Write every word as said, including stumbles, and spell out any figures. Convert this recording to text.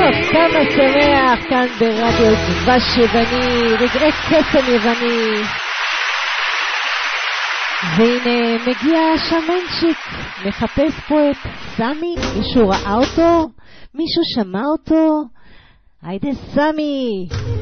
טוב, כמה שמח כאן ברדיו דבש יווני, רגעי קסם יווני. והנה מגיע שמנצ'יק, מחפש פה את סמי. מישהו ראה אותו? מישהו שמע אותו? היידה סמי.